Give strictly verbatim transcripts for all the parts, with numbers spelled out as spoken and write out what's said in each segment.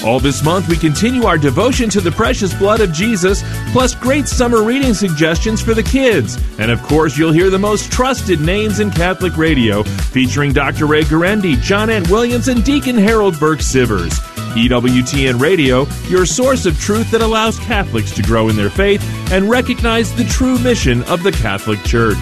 All this month, we continue our devotion to the precious blood of Jesus, plus great summer reading suggestions for the kids. And of course, you'll hear the most trusted names in Catholic radio, featuring Doctor Ray Guarendi, John Ant Williams, and Deacon Harold Burke-Sivers. E W T N Radio, your source of truth that allows Catholics to grow in their faith and recognize the true mission of the Catholic Church.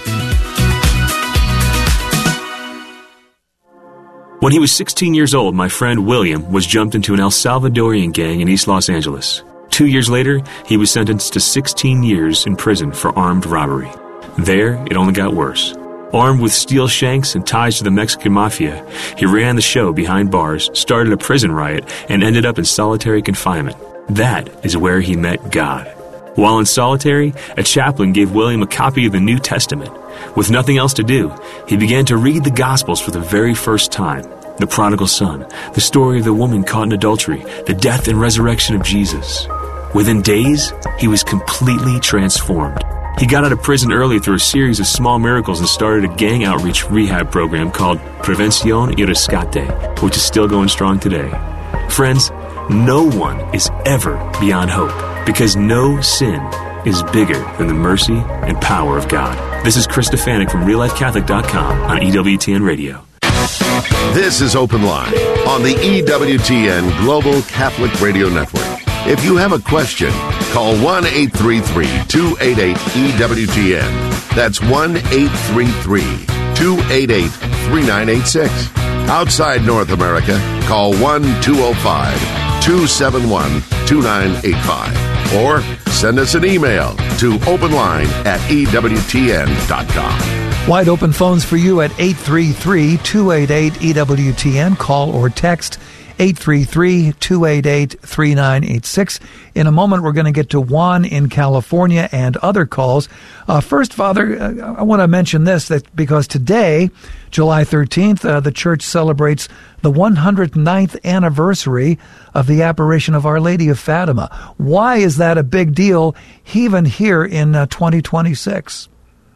When he was sixteen years old, my friend William was jumped into an El Salvadorian gang in East Los Angeles. Two years later, he was sentenced to sixteen years in prison for armed robbery. There, it only got worse. Armed with steel shanks and ties to the Mexican mafia, he ran the show behind bars, started a prison riot, and ended up in solitary confinement. That is where he met God. While in solitary, a chaplain gave William a copy of the New Testament. With nothing else to do, he began to read the Gospels for the very first time. The prodigal son, the story of the woman caught in adultery, the death and resurrection of Jesus. Within days, he was completely transformed. He got out of prison early through a series of small miracles and started a gang outreach rehab program called Prevención y Rescate, which is still going strong today. Friends, no one is ever beyond hope, because no sin is bigger than the mercy and power of God. This is Chris Stefanik from Real Life Catholic dot com on E W T N Radio. This is Open Line on the E W T N Global Catholic Radio Network. If you have a question, call one eight three three, two eight eight, E W T N. That's one eight three three, two eight eight, three nine eight six. Outside North America, call one two zero five, two seven one, two nine eight five. Or send us an email to openline at E W T N dot com. Wide open phones for you at eight three three, two eight eight, E W T N. Call or text eight three three, two eight eight, three nine eight six. In a moment, we're going to get to Juan in California and other calls. Uh, first, Father, uh, I want to mention this, that because today, July thirteenth, uh, the Church celebrates the one hundred ninth anniversary of the apparition of Our Lady of Fatima. Why is that a big deal, even here in uh, twenty twenty-six?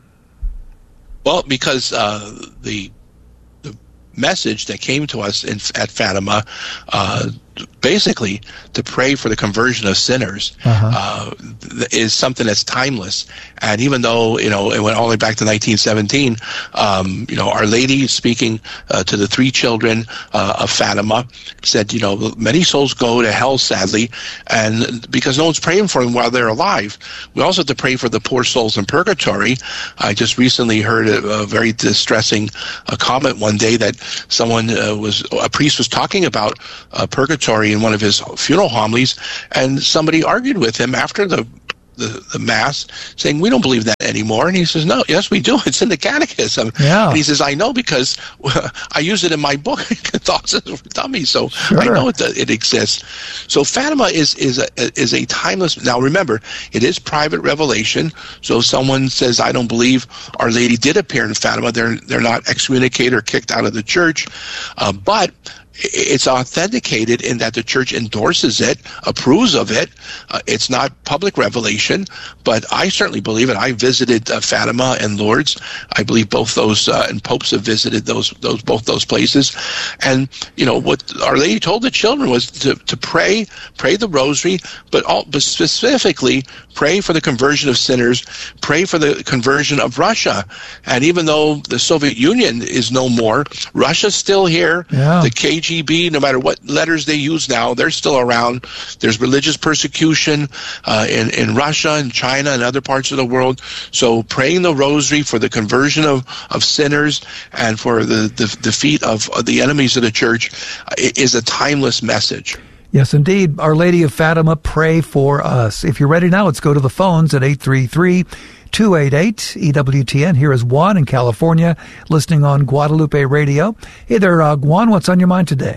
Well, because uh, the the message that came to us in, at Fatima, uh, basically to pray for the conversion of sinners, uh-huh. uh, is something that's timeless. And even though, you know, it went all the way back to nineteen seventeen, um, you know, Our Lady speaking uh, to the three children uh, of Fatima said, you know, many souls go to hell, sadly, and because no one's praying for them while they're alive. We also have to pray for the poor souls in purgatory. I just recently heard a, a very distressing uh, comment one day that someone uh, was, a priest was talking about uh, purgatory in one of his funeral homilies, and somebody argued with him after the, the the mass, saying, we don't believe that anymore. And he says, no, yes, we do. It's in the catechism. Yeah. And he says, I know, because uh, I use it in my book, Thoughts for Dummies, so sure. I know it, it exists. So Fatima is is a, is a timeless, now remember, it is private revelation, so if someone says, I don't believe Our Lady did appear in Fatima, they're, they're not excommunicated or kicked out of the church, uh, but it's authenticated in that the church endorses it, approves of it. Uh, it's not public revelation, but I certainly believe it. I visited uh, Fatima and Lourdes. I believe both those, uh, and popes have visited those, those, both those places. And, you know, what Our Lady told the children was to, to pray, pray the rosary, but, all, but specifically pray for the conversion of sinners, pray for the conversion of Russia. And even though the Soviet Union is no more, Russia's still here. Yeah. The K G B, no matter what letters they use now, they're still around. There's religious persecution uh, in, in Russia and China and other parts of the world. So praying the rosary for the conversion of, of sinners and for the, the defeat of, of the enemies of the church uh, is a timeless message. Yes, indeed. Our Lady of Fatima, pray for us. If you're ready now, let's go to the phones at eight three three, two eight eight, E W T N. Here is Juan in California, listening on Guadalupe Radio. Hey there, uh, Juan, what's on your mind today?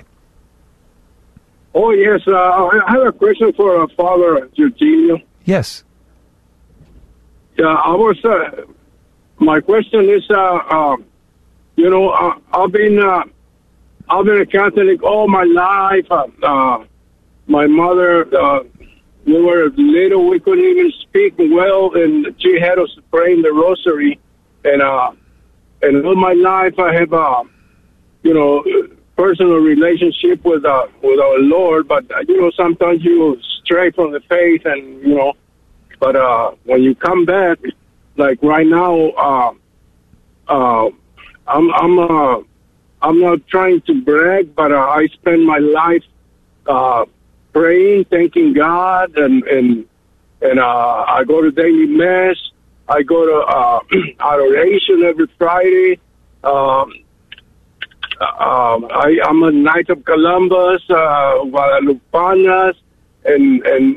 Oh, yes. Uh, I have a question for uh, Father Eugenio. Yes. Yeah, I was, uh, my question is, uh, uh, you know, uh, I've been, uh, I've been a Catholic all my life. Uh, uh, my mother, uh, we were little, we couldn't even speak well, and she had us praying the rosary. And uh, and all my life, I have, uh, you know, personal relationship with uh, with our Lord, but uh, you know, sometimes you stray from the faith, and you know, but uh, when you come back, like right now, uh, uh, I'm I'm uh, I'm not trying to brag, but uh, I spend my life uh, praying, thanking God, and and and uh, I go to daily mass. I go to uh, adoration every Friday. Um, um, I, I'm a Knight of Columbus, uh, Guadalupanas, and and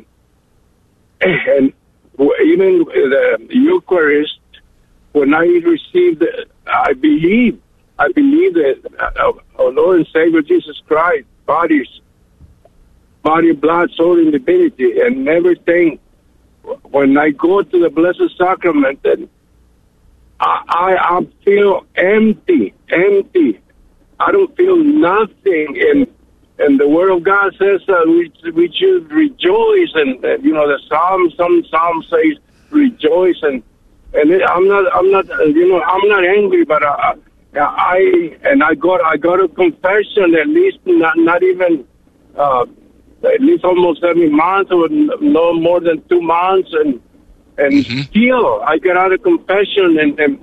and even the Eucharist. When I received, I believe, I believe that our Lord and Savior Jesus Christ, bodies, body, blood, soul, and divinity, and everything. When I go to the Blessed Sacrament, then I, I, I feel empty, empty. I don't feel nothing. And and the Word of God says uh, we we should rejoice. And uh, you know, the Psalm, some Psalm says rejoice. And and it, I'm not, I'm not, uh, you know, I'm not angry, but uh, I and I got I got a confession at least not not even. Uh, At least almost every month, or no more than two months, and and mm-hmm. still I get out of confession, and and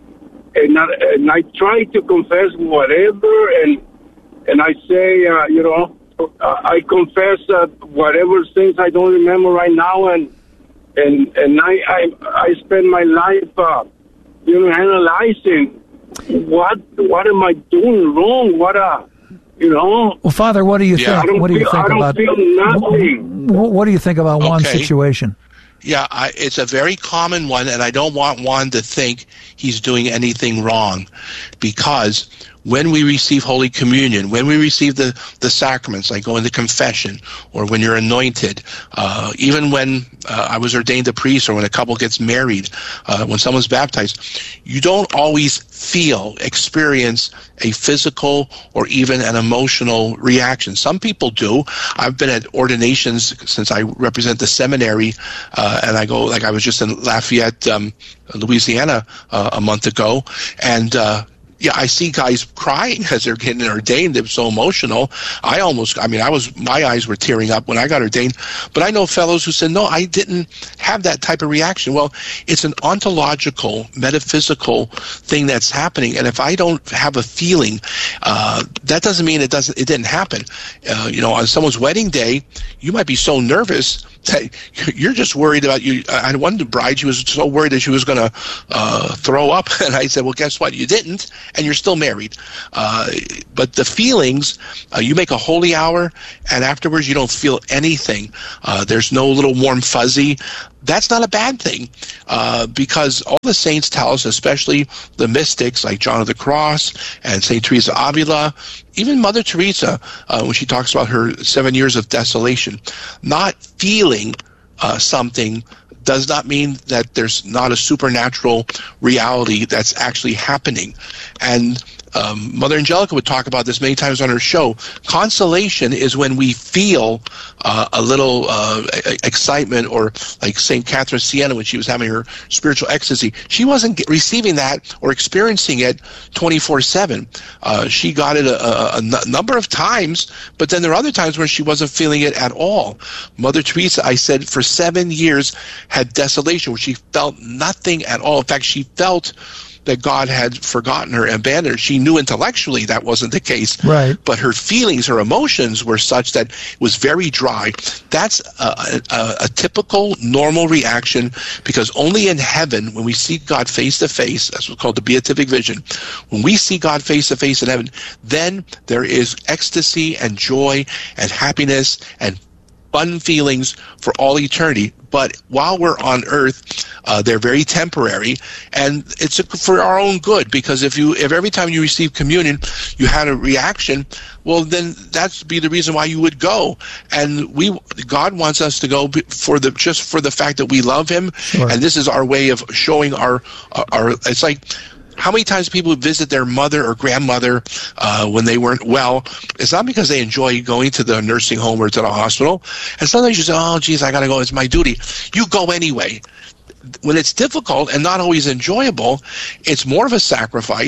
and I, and I try to confess whatever, and and I say, uh, you know, uh, I confess uh, whatever things I don't remember right now, and and and I I, I spend my life, uh, you know, analyzing what what am I doing wrong, what uh. You know. Well, Father, what do you yeah, think? What do you feel, think I don't about? Feel nothing. What, what do you think about okay. Juan's situation? Yeah, I, it's a very common one, and I don't want Juan to think he's doing anything wrong, because when we receive Holy Communion, when we receive the, the sacraments, like going to confession, or when you're anointed, uh, even when uh, I was ordained a priest, or when a couple gets married, uh, when someone's baptized, you don't always feel, experience a physical or even an emotional reaction. Some people do. I've been at ordinations since I represent the seminary, uh, and I go, like I was just in Lafayette, um, Louisiana uh, a month ago, and uh, yeah, I see guys crying as they're getting ordained. It was so emotional. I almost, I mean, I was, my eyes were tearing up when I got ordained. But I know fellows who said, no, I didn't have that type of reaction. Well, it's an ontological, metaphysical thing that's happening. And if I don't have a feeling, uh, that doesn't mean it doesn't, it didn't happen. Uh, you know, on someone's wedding day, you might be so nervous that you're just worried about you. I had one bride, she was so worried that she was going to uh, throw up. And I said, well, guess what? You didn't. And you're still married. Uh, but the feelings, uh, you make a holy hour, and afterwards you don't feel anything. Uh, there's no little warm fuzzy. That's not a bad thing, uh, because all the saints tell us, especially the mystics like John of the Cross and Saint Teresa of Avila, even Mother Teresa, uh, when she talks about her seven years of desolation, not feeling uh, something does not mean that there's not a supernatural reality that's actually happening. And um, Mother Angelica would talk about this many times on her show. Consolation is when we feel uh, a little uh, excitement, or like Saint Catherine of Siena when she was having her spiritual ecstasy. She wasn't get, receiving that or experiencing it twenty-four seven. Uh, she got it a, a, a n- number of times, but then there are other times where she wasn't feeling it at all. Mother Teresa, I said, for seven years had desolation, where she felt nothing at all. In fact, she felt that God had forgotten her and abandoned her. She knew intellectually that wasn't the case, right? But her feelings, her emotions were such that it was very dry. That's a, a, a typical normal reaction, because only in heaven, when we see God face to face, that's what's called the beatific vision, when we see God face to face in heaven, then there is ecstasy and joy and happiness and fun feelings for all eternity. But while we're on earth, uh, they're very temporary, and it's for our own good, because if you, if every time you receive communion you had a reaction, well, then that'd be the reason why you would go. And we, God wants us to go for the, just for the fact that we love Him, sure. And this is our way of showing our, our, it's like, how many times people visit their mother or grandmother uh, when they weren't well? It's not because they enjoy going to the nursing home or to the hospital. And sometimes you say, oh, geez, I got to go. It's my duty. You go anyway. When it's difficult and not always enjoyable, it's more of a sacrifice,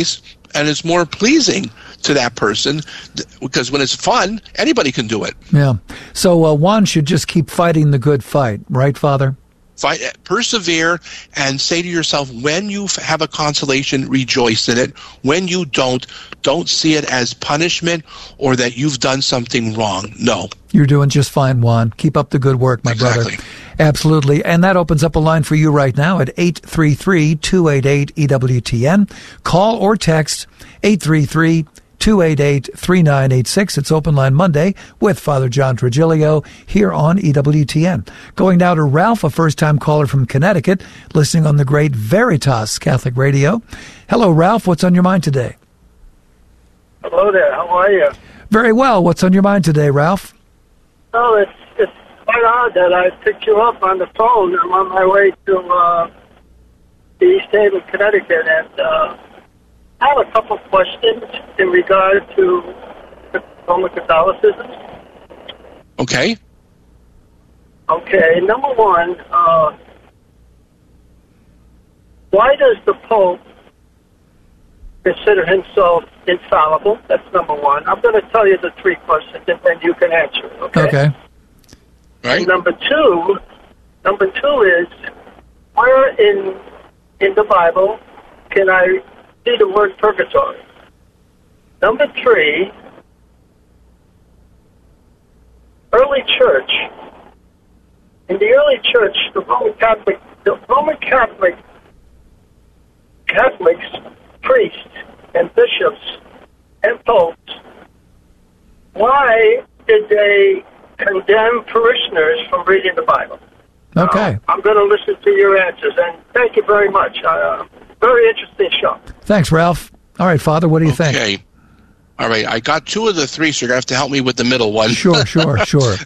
and it's more pleasing to that person, because when it's fun, anybody can do it. Yeah. So uh, one should just keep fighting the good fight, right, Father? Fight, persevere, and say to yourself, when you have a consolation, rejoice in it. When you don't, don't see it as punishment or that you've done something wrong. No. You're doing just fine, Juan. Keep up the good work, my exactly. brother. Absolutely. And that opens up a line for you right now at eight three three, two eight eight, E W T N. Call or text eight three three, two eight eight, three nine eight six. It's Open Line Monday with Father John Trigilio here on E W T N. Going now to Ralph, a first-time caller from Connecticut, listening on the great Veritas Catholic Radio. Hello, Ralph. What's on your mind today? Hello there. How are you? Very well. What's on your mind today, Ralph? Oh, it's, it's quite odd that I picked you up on the phone. I'm on my way to uh, the East Haven, Connecticut, and uh, I have a couple questions in regard to Roman Catholicism. Okay. Okay, number one, uh, why does the Pope consider himself infallible? That's number one. I'm going to tell you the three questions, and then you can answer it, okay? Okay. Right. And number two, number two is, where in in the Bible can I see the word purgatory? Number three, early church. In the early church, the Roman Catholic, the Roman Catholic Catholics, priests and bishops and popes, why did they condemn parishioners from reading the Bible? Okay. Uh, I'm going to listen to your answers, and thank you very much. Uh, very interesting show. Thanks, Ralph. All right, Father, what do you okay. think? Okay. All right, I got two of the three, so you're going to have to help me with the middle one. Sure, sure, sure.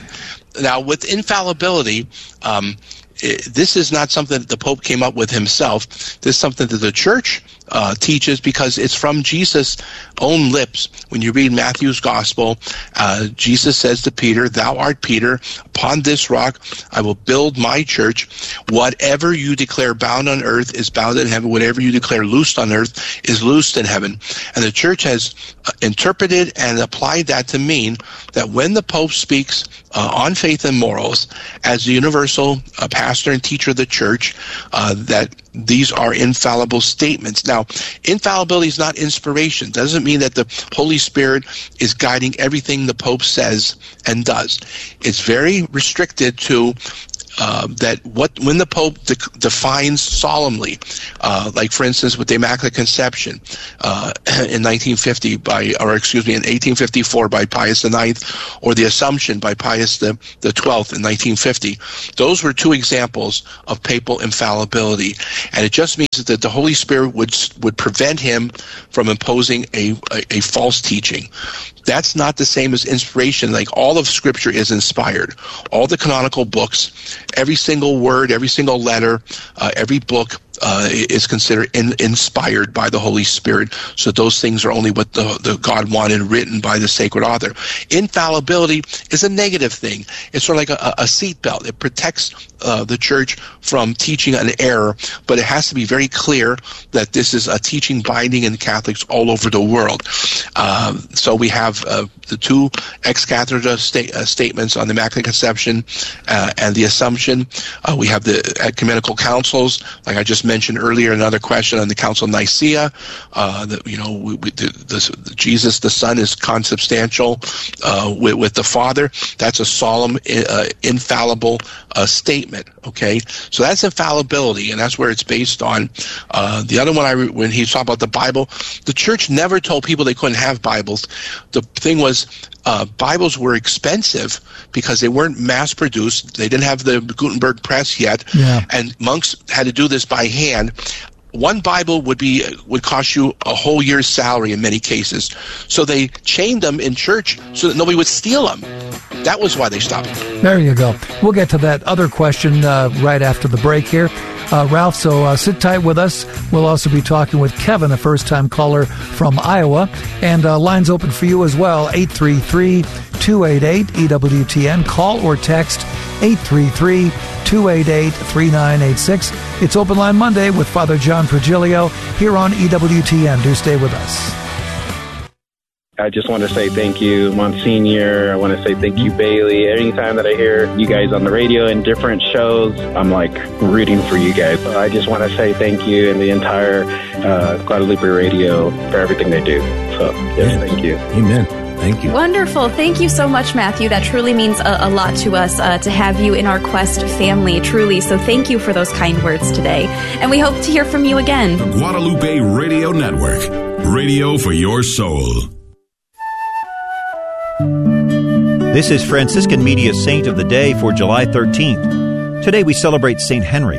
Now, with infallibility, um, it, this is not something that the Pope came up with himself. This is something that the Church uh, teaches, because it's from Jesus' own lips. When you read Matthew's Gospel, uh, Jesus says to Peter, "Thou art Peter, upon this rock I will build my church. Whatever you declare bound on earth is bound in heaven. Whatever you declare loosed on earth is loosed in heaven." And the Church has uh, interpreted and applied that to mean that when the Pope speaks uh, on faith and morals as the universal uh, pastor and teacher of the Church, uh, that these are infallible statements. Now, infallibility is not inspiration. It doesn't mean that the Holy Spirit is guiding everything the Pope says and does. It's very restricted to Uh, that what when the Pope de- defines solemnly, uh, like for instance with the Immaculate Conception uh, in nineteen fifty by, or excuse me, in eighteen fifty-four by Pius the Ninth, or the Assumption by Pius the, the Twelfth in nineteen fifty, those were two examples of papal infallibility, and it just means that the Holy Spirit would would prevent him from imposing a, a, a false teaching. That's not the same as inspiration. Like, all of Scripture is inspired. All the canonical books, every single word, every single letter, uh, every book uh, is considered in, inspired by the Holy Spirit. So those things are only what the, the God wanted, written by the sacred author. Infallibility is a negative thing. It's sort of like a, a seatbelt. It protects uh, the Church from teaching an error, but it has to be very clear that this is a teaching binding in Catholics all over the world. Uh, so we have Uh, the two ex cathedra sta- uh, statements on the Immaculate Conception uh, and the Assumption. Uh, we have the ecumenical councils, like I just mentioned earlier. Another question on the Council of Nicaea. Uh, that you know, we, we, the, the, Jesus the Son is consubstantial uh, with, with the Father. That's a solemn, uh, infallible uh, statement. Okay, so that's infallibility, and that's where it's based on. Uh, the other one, I re- when he's talking about the Bible, the Church never told people they couldn't have Bibles. The thing was, uh, Bibles were expensive because they weren't mass-produced. They didn't have the Gutenberg press yet, yeah. and monks had to do this by hand. One Bible would be would cost you a whole year's salary in many cases. So they chained them in church so that nobody would steal them. That was why they stopped. There you go. We'll get to that other question uh, right after the break here. Uh, Ralph, so uh, sit tight with us. We'll also be talking with Kevin, a first-time caller from Iowa. And uh, lines open for you as well, eight three three, two eight eight, E W T N. Call or text eight three three, two eight eight, three nine eight six. two eight eight, three nine eight six. It's Open Line Monday with Father John Trigilio here on E W T N. Do stay with us. I just want to say thank you, Monsignor. I want to say thank you, Bailey. Anytime that I hear you guys on the radio in different shows, I'm like rooting for you guys. So I just want to say thank you and the entire uh, Guadalupe Radio for everything they do. So, yes, thank you. Amen. Thank you. Wonderful. Thank you so much, Matthew. That truly means a, a lot to us uh, to have you in our Quest family, truly. So thank you for those kind words today. And we hope to hear from you again. The Guadalupe Radio Network. Radio for your soul. This is Franciscan Media Saint of the Day for July thirteenth. Today we celebrate Saint Henry.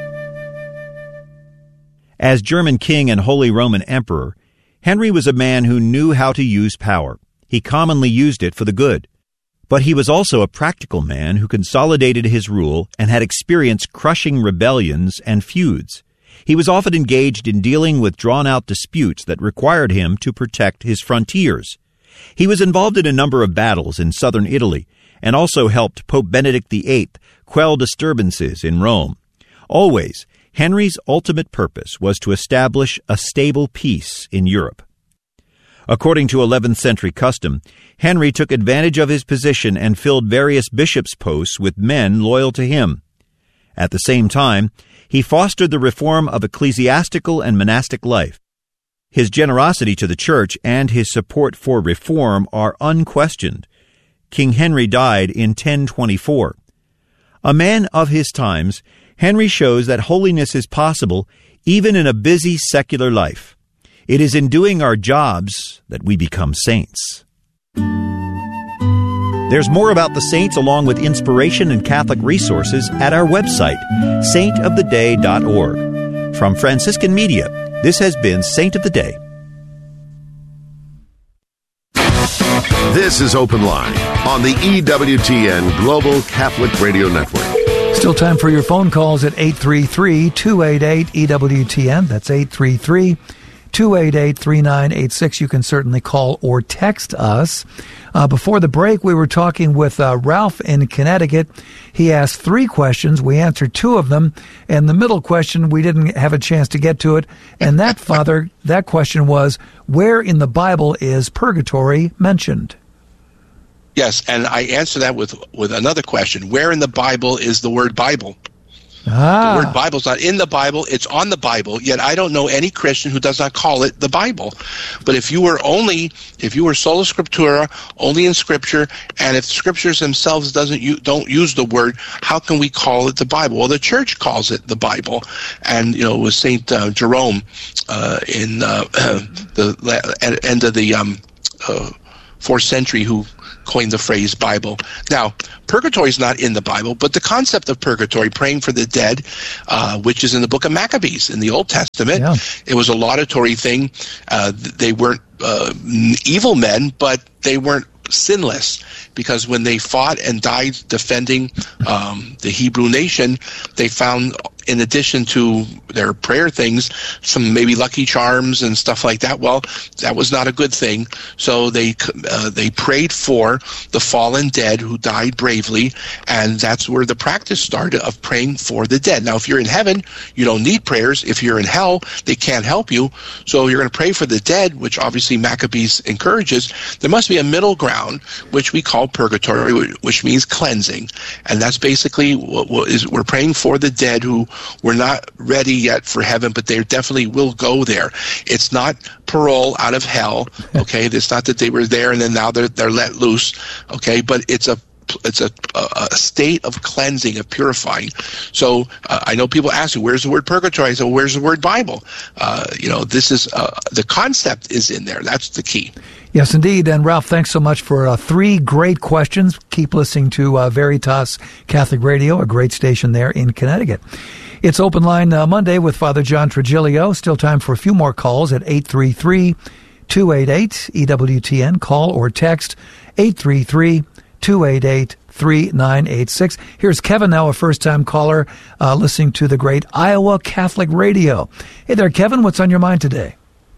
As German king and Holy Roman Emperor, Henry was a man who knew how to use power. He commonly used it for the good. But he was also a practical man who consolidated his rule and had experienced crushing rebellions and feuds. He was often engaged in dealing with drawn-out disputes that required him to protect his frontiers. He was involved in a number of battles in southern Italy and also helped Pope Benedict the Eighth quell disturbances in Rome. Always, Henry's ultimate purpose was to establish a stable peace in Europe. According to eleventh century custom, Henry took advantage of his position and filled various bishops' posts with men loyal to him. At the same time, he fostered the reform of ecclesiastical and monastic life. His generosity to the Church and his support for reform are unquestioned. King Henry died in ten twenty-four. A man of his times, Henry shows that holiness is possible even in a busy secular life. It is in doing our jobs that we become saints. There's more about the saints along with inspiration and Catholic resources at our website, saint of the day dot org. From Franciscan Media, this has been Saint of the Day. This is Open Line on the E W T N Global Catholic Radio Network. Still time for your phone calls at eight three three, two eight eight, E W T N. That's eight three three, two eight eight, three nine eight six. You can certainly call or text us. Uh, before the break, we were talking with uh, Ralph in Connecticut. He asked three questions. We answered two of them. And the middle question, we didn't have a chance to get to it. And that, Father, that question was, where in the Bible is purgatory mentioned? Yes, and I answer that with, with another question. Where in the Bible is the word Bible? Ah. The word Bible is not in the Bible, it's on the Bible, yet I don't know any Christian who does not call it the Bible. But if you were only, if you were sola scriptura, only in Scripture, and if Scriptures themselves doesn't you don't use the word, how can we call it the Bible? Well, the Church calls it the Bible, and you know, it was Saint uh, Jerome uh, in uh, the end of the um, uh, fourth century who coined the phrase Bible. Now, purgatory is not in the Bible, but the concept of purgatory, praying for the dead, uh, which is in the book of Maccabees in the Old Testament, yeah. It was a laudatory thing. Uh, they weren't uh, evil men, but they weren't sinless, because when they fought and died defending um, the Hebrew nation, they found, in addition to their prayer things, some maybe lucky charms and stuff like that. Well, that was not a good thing. So they uh, they prayed for the fallen dead who died bravely, and that's where the practice started of praying for the dead. Now, if you're in heaven, you don't need prayers. If you're in hell, they can't help you. So you're going to pray for the dead, which obviously Maccabees encourages. There must be a middle ground, which we call purgatory, which means cleansing. And that's basically what, what is we're praying for the dead who were not ready yet for heaven, but they definitely will go there. It's not parole out of hell, okay? It's not that they were there and then now they're they're let loose, okay? But it's a it's a, a state of cleansing, of purifying. So uh, I know people ask me, where's the word purgatory? I say, well, where's the word Bible? Uh, you know, this is uh, the concept is in there. That's the key. Yes, indeed. And Ralph, thanks so much for uh, three great questions. Keep listening to uh, Veritas Catholic Radio, a great station there in Connecticut. It's Open Line uh, Monday with Father John Trigilio. Still time for a few more calls at eight three three, two eight eight, E W T N. Call or text eight three three, two eight eight, three nine eight six. Here's Kevin, now a first-time caller, uh, listening to the great Iowa Catholic Radio. Hey there, Kevin. What's on your mind today?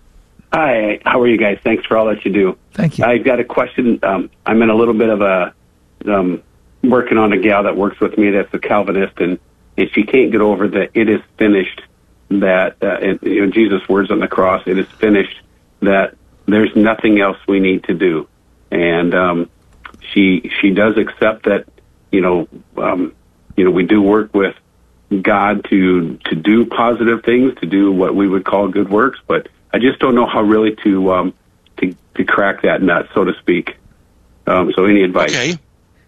Hi, how are you guys? Thanks for all that you do. Thank you. I've got a question. Um, I'm in a little bit of a um, working on a gal that works with me that's a Calvinist, and, and she can't get over that it is finished, that, uh, it, you know, Jesus' words on the cross, it is finished, that there's nothing else we need to do. And um, she she does accept that, you know, um, you know, we do work with God to to do positive things, to do what we would call good works, but I just don't know how really to um, to, to crack that nut, so to speak. Um, so, any advice? Okay.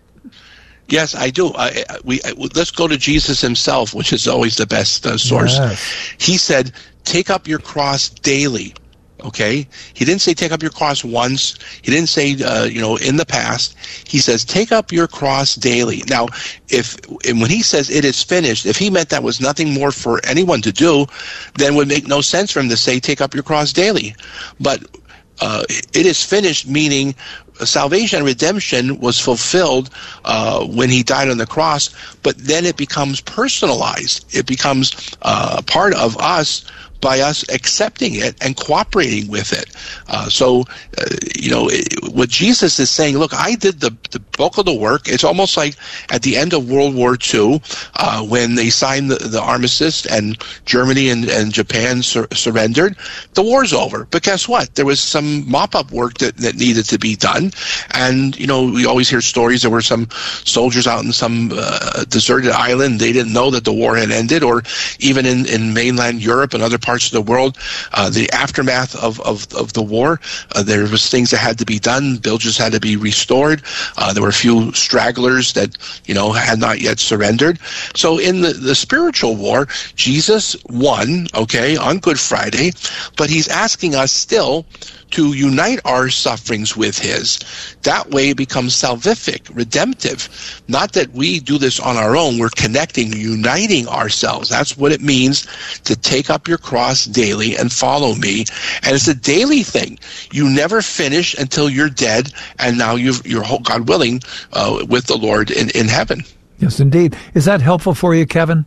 Yes, I do. I, we I, let's go to Jesus himself, which is always the best uh, source. Yes. He said, "Take up your cross daily." Okay, he didn't say take up your cross once. He didn't say uh, you know in the past. He says take up your cross daily. Now, if and when he says it is finished, if he meant that was nothing more for anyone to do, then it would make no sense for him to say take up your cross daily. But uh, it is finished, meaning salvation and redemption was fulfilled uh, when he died on the cross. But then it becomes personalized. It becomes uh, part of us, by us accepting it and cooperating with it. Uh, so, uh, you know, it, what Jesus is saying, look, I did the, the bulk of the work. It's almost like at the end of World War Two, uh, when they signed the, the armistice and Germany and, and Japan sur- surrendered, the war's over. But guess what? There was some mop-up work that, that needed to be done. And, you know, we always hear stories. There were some soldiers out in some uh, deserted island. They didn't know that the war had ended. Or even in, in mainland Europe and other parts of the world, uh, the aftermath of, of, of the war, uh, there was things that had to be done. Villages had to be restored. Uh, there were a few stragglers that, you know, had not yet surrendered. So in the, the spiritual war, Jesus won, okay, on Good Friday, but he's asking us still to unite our sufferings with his. That way it becomes salvific, redemptive. Not that we do this on our own. We're connecting, uniting ourselves. That's what it means to take up your cross daily and follow me. And it's a daily thing. You never finish until you're dead, and now you've, you're, God willing, uh, with the Lord in, in heaven. Yes, indeed. Is that helpful for you, Kevin?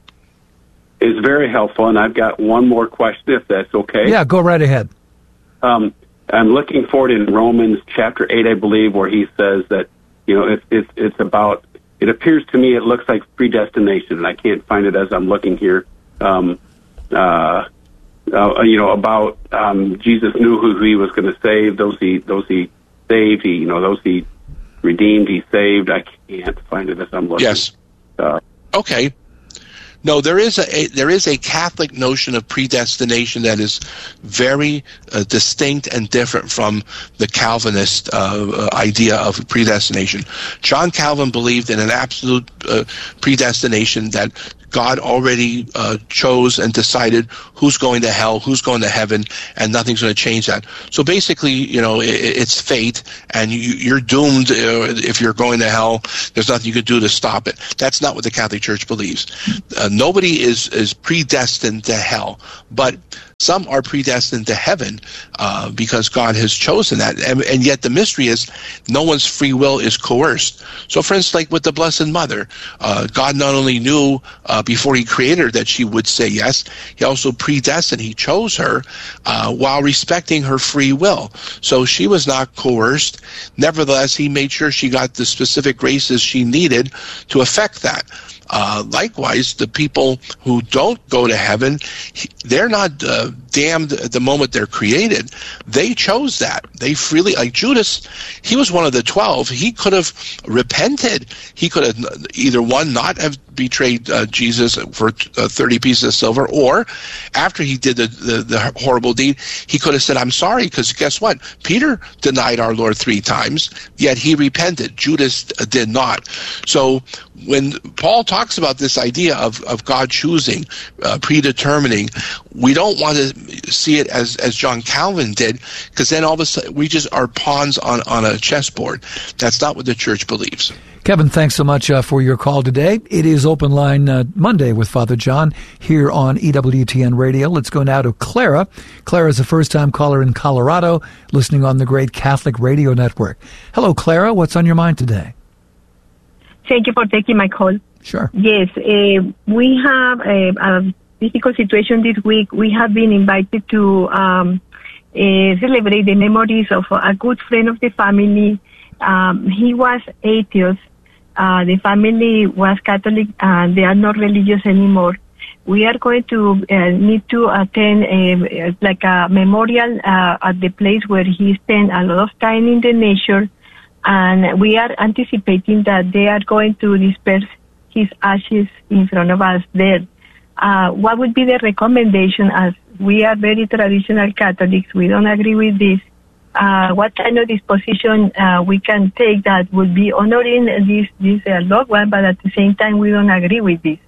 It's very helpful, and I've got one more question, if that's okay. Yeah, go right ahead. Um, I'm looking forward in Romans chapter eight, I believe, where he says that, you know, it's, it's, it's about, it appears to me it looks like predestination, and I can't find it as I'm looking here. Um, uh, uh, you know, about um, Jesus knew who he was going to save, those he, those he saved, he, you know, those he redeemed, he saved. I can't find it as I'm looking. Yes. Uh, okay. No, there is a, a there is a Catholic notion of predestination that is very uh, distinct and different from the Calvinist uh, idea of predestination. John Calvin believed in an absolute uh, predestination, that God already uh, chose and decided who's going to hell, who's going to heaven, and nothing's going to change that. So basically, you know, it, it's fate, and you, you're doomed uh, if you're going to hell. There's nothing you can do to stop it. That's not what the Catholic Church believes. Uh, nobody is, is predestined to hell, but some are predestined to heaven uh, because God has chosen that. And, and yet the mystery is no one's free will is coerced. So, for instance, like with the Blessed Mother, uh, God not only knew uh, before he created her that she would say yes, he also predestined. He chose her uh, while respecting her free will. So she was not coerced. Nevertheless, he made sure she got the specific graces she needed to affect that. Uh, likewise, the people who don't go to heaven, they're not uh, damned at the moment they're created. They chose that. They freely, like Judas, he was one of the twelve. He could have repented. He could have either, one, not have betrayed uh, Jesus for uh, thirty pieces of silver, or after he did the, the, the horrible deed, he could have said, I'm sorry, because guess what? Peter denied our Lord three times, yet he repented. Judas uh, did not. So when Paul talks about this idea of, of God choosing, uh, predetermining, we don't want to see it as, as John Calvin did, because then all of a sudden we just are pawns on, on a chessboard. That's not what the church believes. Kevin, thanks so much uh, for your call today. It is Open Line uh, Monday with Father John here on E W T N Radio. Let's go now to Clara. Clara is a first-time caller in Colorado, listening on the great Catholic Radio Network. Hello, Clara. What's on your mind today? Thank you for taking my call. Sure. Yes, uh, we have a, a difficult situation this week. We have been invited to um, uh, celebrate the memories of a good friend of the family. Um, he was atheist. Uh, the family was Catholic and they are not religious anymore. We are going to uh, need to attend a, like a memorial uh, at the place where he spent a lot of time in the nature, and we are anticipating that they are going to disperse his ashes in front of us there. Uh, what would be the recommendation, as we are very traditional Catholics, we don't agree with this, uh, what kind of disposition uh, we can take that would be honoring this, this uh, loved one, but at the same time we don't agree with this?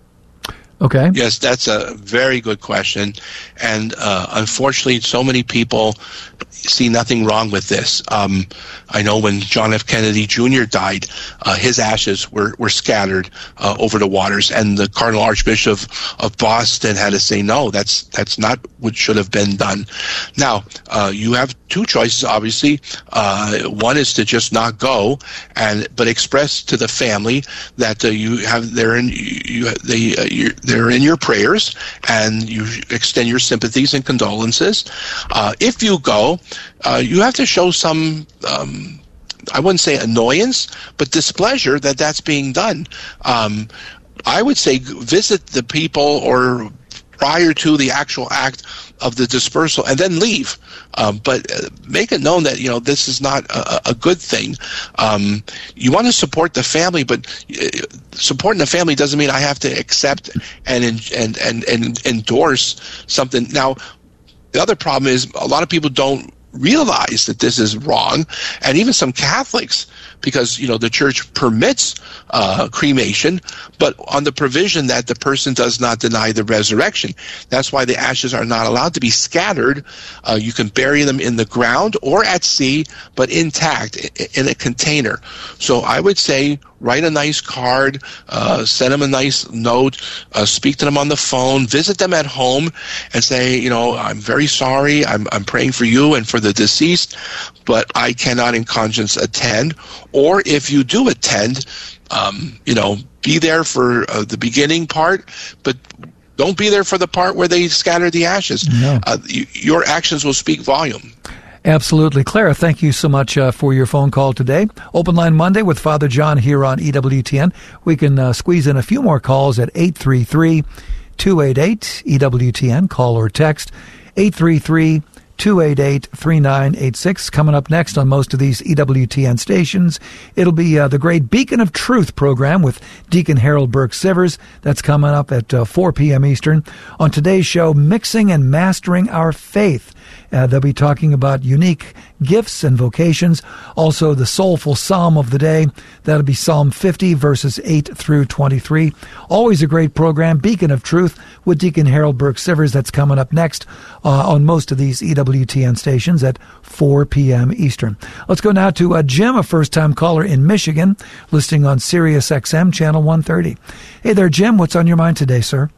Okay. Yes, that's a very good question. And uh, unfortunately, so many people see nothing wrong with this. Um, I know when John F. Kennedy Junior died, uh, his ashes were, were scattered uh, over the waters, and the Cardinal Archbishop of Boston had to say, no, that's that's not what should have been done. Now, uh, you have two choices, obviously. Uh, one is to just not go, and but express to the family that uh, you have they're in you they uh, you're, they're in your prayers, and you extend your sympathies and condolences. Uh, if you go, uh, you have to show some, um, I wouldn't say annoyance, but displeasure that that's being done. Um, I would say visit the people or prior to the actual act of the dispersal, and then leave. Um, but uh, make it known that, you know, this is not a, a good thing. Um, you want to support the family, but uh, supporting the family doesn't mean I have to accept and and and, and endorse something. Now, the other problem is a lot of people don't realize that this is wrong, and even some Catholics, because, you know, the church permits uh, cremation, but on the provision that the person does not deny the resurrection. That's why the ashes are not allowed to be scattered. Uh, you can bury them in the ground or at sea, but intact in a container. So I would say write a nice card, uh, send them a nice note, uh, speak to them on the phone, visit them at home, and say, you know, I'm very sorry, I'm, I'm praying for you and for the deceased, but I cannot in conscience attend. Or if you do attend, um, you know, be there for uh, the beginning part, but don't be there for the part where they scatter the ashes. No. Uh, y- your actions will speak volume. Absolutely. Clara, thank you so much uh, for your phone call today. Open Line Monday with Father John here on E W T N. We can uh, squeeze in a few more calls at eight three three, two eight eight, E W T N. Call or text eight three three, two eight eight, three nine eight six. Coming up next on most of these E W T N stations, it'll be uh, the great Beacon of Truth program with Deacon Harold Burke-Sivers. That's coming up at uh, four p.m. Eastern. On today's show, Mixing and Mastering Our Faith. Uh, they'll be talking about unique gifts and vocations. Also, the soulful psalm of the day. That'll be Psalm fifty, verses eight through twenty-three. Always a great program, Beacon of Truth with Deacon Harold Burke-Sivers. That's coming up next uh, on most of these E W T N stations at four p.m. Eastern. Let's go now to uh, Jim, a first-time caller in Michigan, listening on Sirius X M, Channel one thirty. Hey there, Jim. What's on your mind today, sir?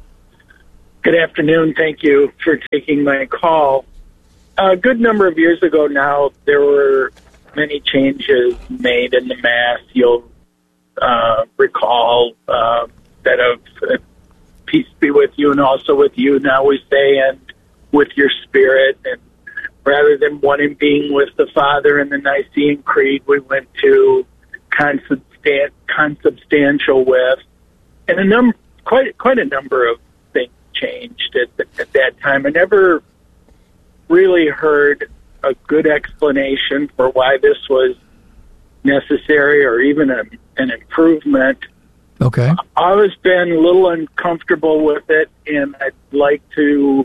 Good afternoon. Thank you for taking my call. A good number of years ago now, there were many changes made in the Mass. You'll uh, recall uh, that of uh, peace be with you and also with you. Now we say, and with your spirit. And rather than one in being with the Father in the Nicene Creed, we went to consubstan- consubstantial with. And a number, quite, quite a number of things changed at, the, at that time. I never really heard a good explanation for why this was necessary or even a, an improvement. Okay. I've always been a little uncomfortable with it, and I'd like to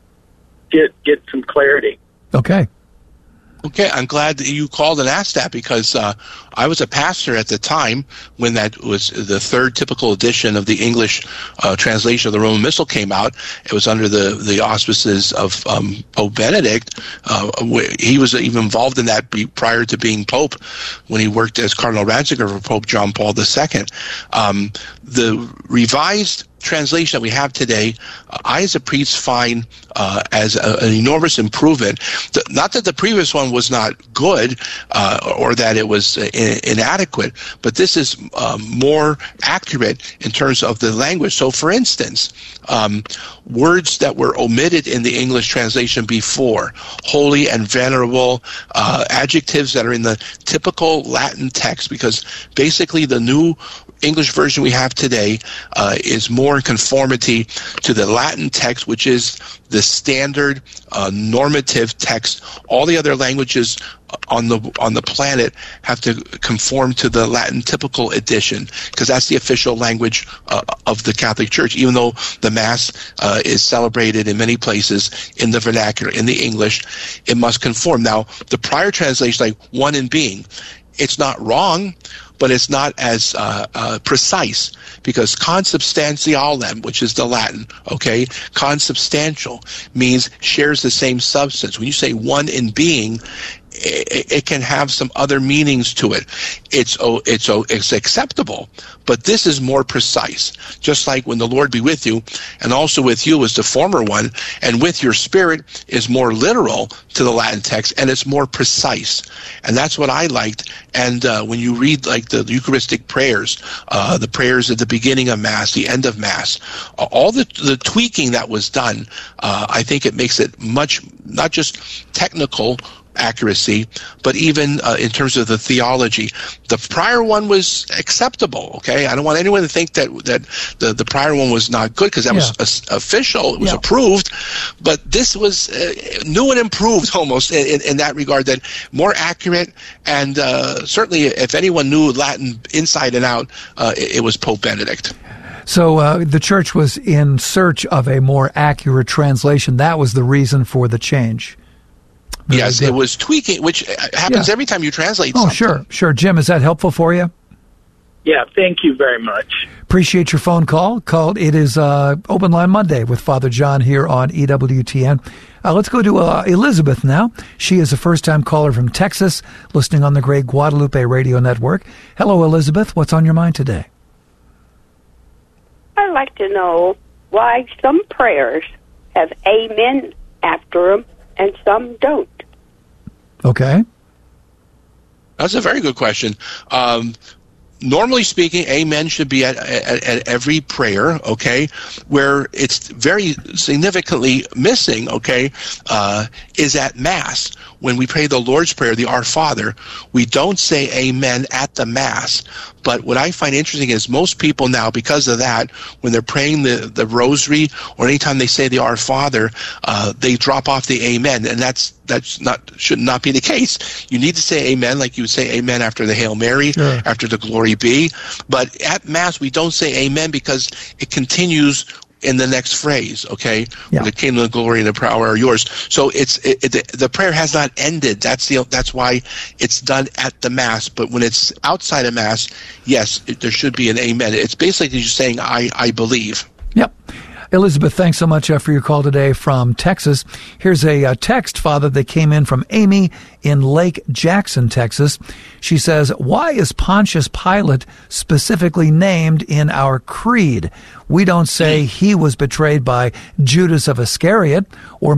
get get some clarity. Okay. Okay, I'm glad that you called and asked that, because uh, I was a pastor at the time when that was the third typical edition of the English uh, translation of the Roman Missal came out. It was under the, the auspices of um, Pope Benedict. Uh, he was even involved in that prior to being Pope when he worked as Cardinal Ratzinger for Pope John Paul the Second. Um, the revised translation that we have today, uh, I as a priest find uh, as a, an enormous improvement. The, not that the previous one was not good uh, or that it was in, inadequate, but this is um, more accurate in terms of the language. So, for instance, um, words that were omitted in the English translation before, holy and venerable, uh, adjectives that are in the typical Latin text, because basically the new English version we have today uh, is more in conformity to the Latin text, which is the standard uh, normative text. All the other languages on the on the planet have to conform to the Latin typical edition, because that's the official language uh, of the Catholic Church, even though the Mass uh, is celebrated in many places in the vernacular, in the English. It must conform. Now, the prior translation, like one in being, it's not wrong, but it's not as uh, uh, precise, because consubstantialem, which is the Latin, okay, consubstantial means shares the same substance. When you say one in being, it, it can have some other meanings to it. It's oh, it's oh, it's acceptable, but this is more precise. Just like when the Lord be with you, and also with you is the former one, and with your spirit is more literal to the Latin text, and it's more precise. And that's what I liked. And uh, when you read like the Eucharistic prayers, uh, the prayers at the beginning of Mass, the end of Mass, all the the tweaking that was done, uh, I think it makes it much, not just technical accuracy, but even uh, in terms of the theology. The prior one was acceptable, okay? I don't want anyone to think that that the, the prior one was not good, because that yeah. was a, official, it was yeah. approved, but this was uh, new and improved almost in, in, in that regard, that more accurate, and uh, certainly if anyone knew Latin inside and out, uh, it, it was Pope Benedict. So uh, the Church was in search of a more accurate translation. That was the reason for the change. Very yes, good. It was tweaking, which happens yeah. every time you translate oh, something. Oh, sure, sure. Jim, is that helpful for you? Yeah, thank you very much. Appreciate your phone call. Called. It is uh, Open Line Monday with Father John here on E W T N. Uh, let's go to uh, Elizabeth now. She is a first-time caller from Texas, listening on the great Guadalupe Radio Network. Hello, Elizabeth. What's on your mind today? I'd like to know why some prayers have amen after them and some don't. Okay. That's a very good question. Um, normally speaking, amen should be at, at, at every prayer, okay? Where it's very significantly missing, okay, uh, is at Mass. When we pray the Lord's Prayer, the Our Father, we don't say amen at the Mass. But what I find interesting is most people now, because of that, when they're praying the, the rosary, or anytime they say the Our Father, uh, they drop off the amen, and that's that's not should not be the case. You need to say amen like you would say amen after the Hail Mary, sure. after the Glory Be. But at Mass, we don't say amen because it continues in the next phrase, okay? Yeah. The kingdom, the glory, and the power are yours. So it's it, it, the, the prayer has not ended. That's the that's why it's done at the Mass. But when it's outside of Mass, yes, it, there should be an amen. It's basically just saying, I, I believe. Yep. Elizabeth, thanks so much uh, for your call today from Texas. Here's a uh, text, Father, that came in from Amy in Lake Jackson, Texas. She says, why is Pontius Pilate specifically named in our creed? We don't say he was betrayed by Judas of Iscariot or